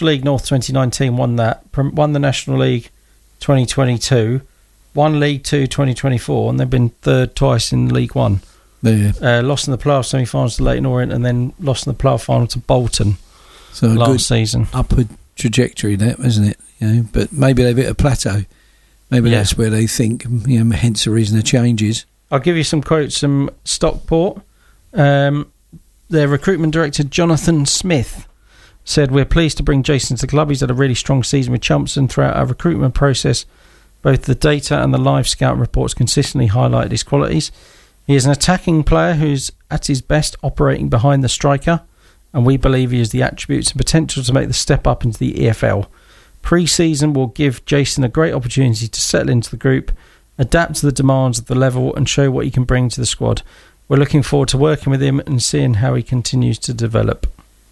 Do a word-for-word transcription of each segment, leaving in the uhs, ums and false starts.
National League North twenty nineteen, won that. Won the National League twenty twenty-two. Won League Two twenty twenty-four, and they've been third twice in League One. Yeah. Uh, lost in the playoff semi-finals to Leyton Orient, and then lost in the playoff final to Bolton so last good season. Upward trajectory, that isn't it? You know, but maybe they've hit a plateau. Maybe Yeah. that's where they think. You know, hence the reason the changes. I'll give you some quotes from Stockport. Um, their recruitment director, Jonathan Smith, said, "We're pleased to bring Jason to the club. He's had a really strong season with Chumpson throughout our recruitment process. Both the data and the live scout reports consistently highlighted his qualities. He is an attacking player who's at his best operating behind the striker, and we believe he has the attributes and potential to make the step up into the E F L. Pre-season will give Jason a great opportunity to settle into the group, adapt to the demands of the level, and show what he can bring to the squad. We're looking forward to working with him and seeing how he continues to develop."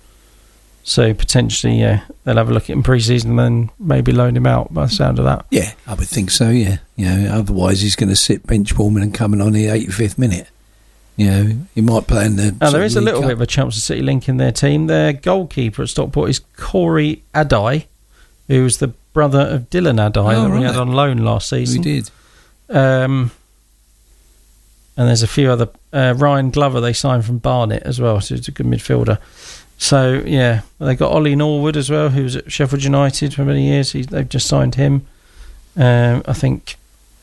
So potentially, yeah, they'll have a look at him pre-season and then maybe loan him out by the sound of that. Yeah, I would think so, yeah. You know, otherwise he's going to sit bench warming and coming on the eighty-fifth minute. You know, he might play in the... Now, there is a League little Cup. bit of a Chelmsford City link in their team. Their goalkeeper at Stockport is Corey Adai, who was the brother of Dylan Adai Oh, that we right. had on loan last season. We did. Um, and there's a few other... Uh, Ryan Glover they signed from Barnet as well, so he's a good midfielder. So, yeah, they got Ollie Norwood as well, who was at Sheffield United for many years. He, they've just signed him. Um, I think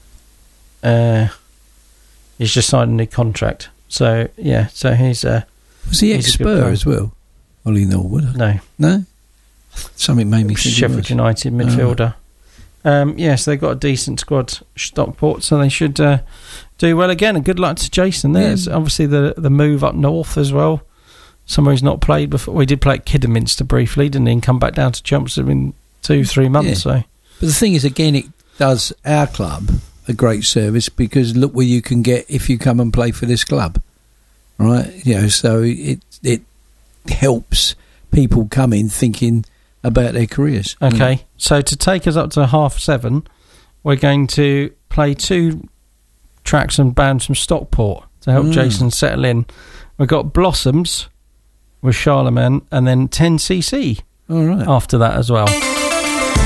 uh, he's just signed a new contract. So, yeah, so he's... Uh, Was he he's a good ex-Spur player. as well? Ollie Norwood? No. No? Something made me think he Sheffield was. United midfielder. Um, yes, yeah, so they've got a decent squad, Stockport, so they should uh, do well again. And good luck to Jason. There's Yeah. obviously the the move up north as well. Somewhere he's not played before. We did play at Kidderminster briefly, didn't he? And come back down to Chelmsford in two, three months. Yeah. So, But the thing is, again, it does our club a great service because look where you can get if you come and play for this club, right? You know, so it it helps people come in thinking about their careers. okay. Mm. So to take us up to half seven, we're going to play two tracks and bands from Stockport to help Mm. Jason settle in. We've got Blossoms with Charlemagne, and then ten C C All right. after that as well.